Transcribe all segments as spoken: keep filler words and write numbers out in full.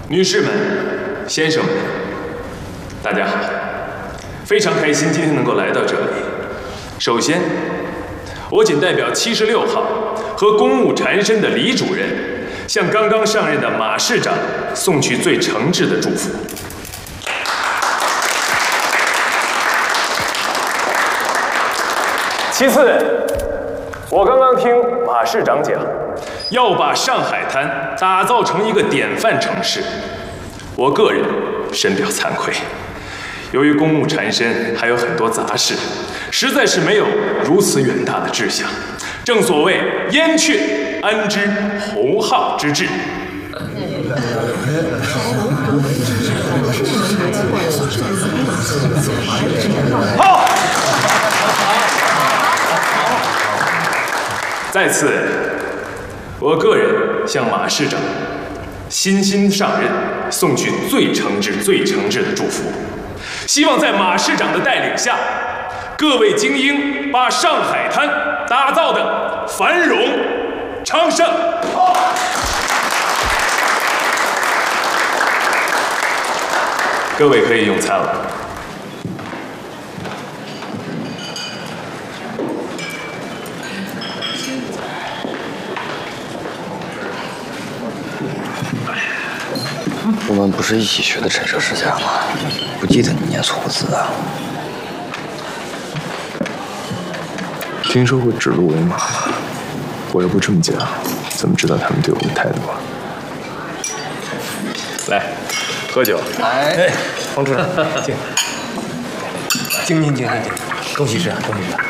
女士们、先生们，大家好！非常开心今天能够来到这里。首先，我仅代表七十六号和公务缠身的李主任，向刚刚上任的马市长送去最诚挚的祝福。其次，我刚刚听马市长讲，要把上海滩打造成一个典范城市。我个人深表惭愧，由于公务缠身，还有很多杂事，实在是没有如此远大的志向。正所谓燕雀安知鸿鹄之志。好。再次，我个人向马市长新新上任送去最诚挚、最诚挚的祝福，希望在马市长的带领下，各位精英把上海滩打造的繁荣昌盛。各位可以用餐了。 我们不是一起学的陈设世家吗？不记得你念错过字啊？ 听说过指鹿为马，我又不这么讲，怎么知道他们对我的态度啊？ 来，喝酒。 哎，黄处长，敬，敬敬敬敬敬，恭喜市长，恭喜市长。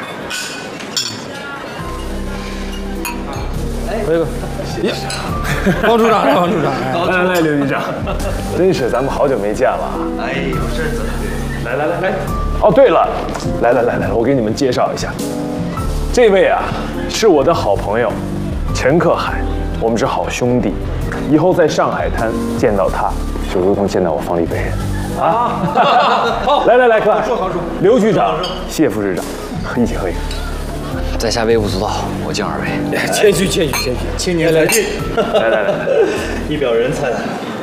辉哥， 呀，黄处长，黄处长， 来来来，刘局长，真是咱们好久没见了。 哎，有事怎么？ 来来来来，哦对了，来来来来，我给你们介绍一下，这位啊是我的好朋友陈克海，我们是好兄弟，以后在上海滩见到他，就如同见到我方力北人啊。好，来来来，克海，刘局长、谢副市长，一起喝一个。 在下微不足道，我敬二位。 谦虚谦虚谦虚，青年才俊， 来来来， 一表人才。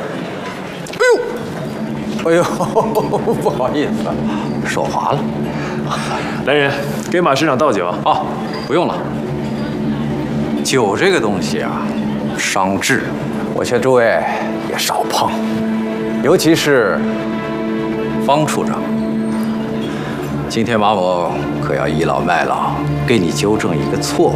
哎呦，不好意思，手滑了。 来人，给马市长倒酒。 哦，不用了。酒这个东西啊，伤志，我劝诸位也少碰，尤其是方处长。今天马某可要倚老卖老，给你纠正一个错误。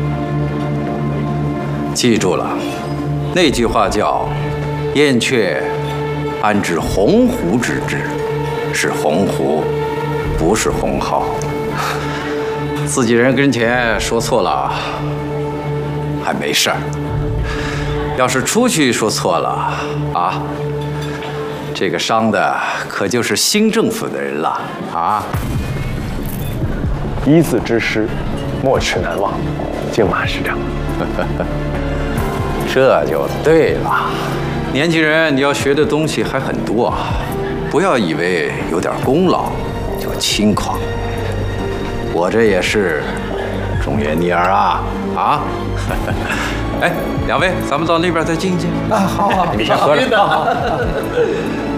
记住了，那句话叫“燕雀安知鸿鹄之志”，是鸿鹄，不是鸿鹄。自己人跟前说错了还没事儿，要是出去说错了啊，这个伤的可就是新政府的人了啊！ 一字之师，莫齿难忘，敬马市长。 这就对了，年轻人，你要学的东西还很多啊，不要以为有点功劳就轻狂。我这也是中原逆儿啊啊！哎，两位，咱们到那边再静一静。 啊，好好， 你先喝着。